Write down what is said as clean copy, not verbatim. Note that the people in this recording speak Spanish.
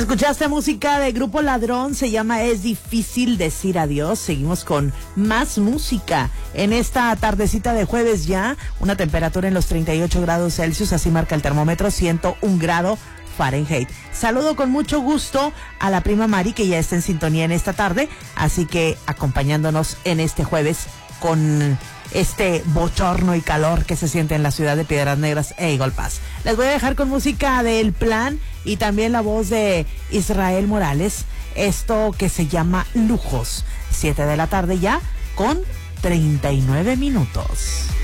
Escuchaste música de Grupo Ladrón, se llama Es Difícil Decir Adiós. Seguimos con más música en esta tardecita de jueves ya, una temperatura en los 38 grados Celsius, así marca el termómetro, 101 grado Fahrenheit. Saludo con mucho gusto a la prima Mari, que ya está en sintonía en esta tarde, así que acompañándonos en este jueves con este bochorno y calor que se siente en la ciudad de Piedras Negras e Eagle Pass. Les voy a dejar con música del Plan y también la voz de Israel Morales, esto que se llama Lujos. 7 de la tarde ya con 39 minutos.